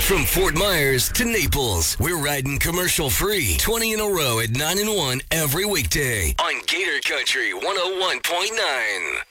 From Fort Myers to Naples, we're riding commercial-free 20 in a row at 9 and 1 every weekday on Gator Country 101.9.